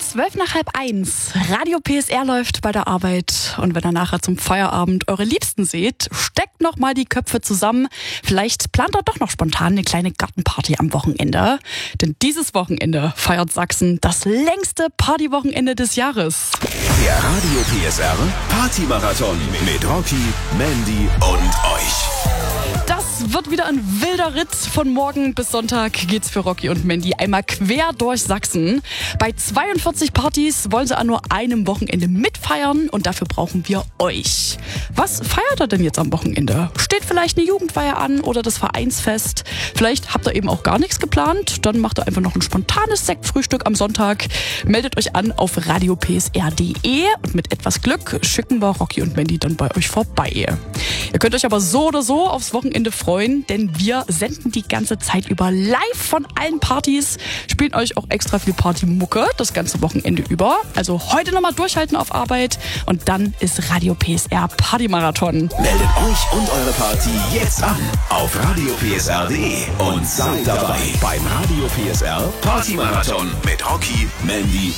12:30. Radio PSR läuft bei der Arbeit. Und wenn ihr nachher zum Feierabend eure Liebsten seht, steckt noch mal die Köpfe zusammen. Vielleicht plant ihr doch noch spontan eine kleine Gartenparty am Wochenende. Denn dieses Wochenende feiert Sachsen das längste Partywochenende des Jahres. Der Radio PSR Partymarathon mit Rocky, Mandy und euch. Das wird wieder ein wilder Ritt. Von morgen bis Sonntag geht's für Rocky und Mandy einmal quer durch Sachsen. Bei 42 Partys wollen sie an nur einem Wochenende mitfeiern und dafür brauchen wir euch. Was feiert ihr denn jetzt am Wochenende? Steht vielleicht eine Jugendfeier an oder das Vereinsfest? Vielleicht habt ihr eben auch gar nichts geplant. Dann macht ihr einfach noch ein spontanes Sektfrühstück am Sonntag. Meldet euch an auf radiopsr.de und mit etwas Glück schicken wir Rocky und Mandy dann bei euch vorbei. Ihr könnt euch aber so oder so aufs Wochenende freuen, denn wir senden die ganze Zeit über live von allen Partys, spielen euch auch extra viel Partymucke das ganze Wochenende über. Also heute nochmal durchhalten auf Arbeit und dann ist Radio PSR Partymarathon. Meldet euch und eure Party jetzt an auf radiopsr.de und seid dabei beim Radio PSR Partymarathon mit Rocky, Mandy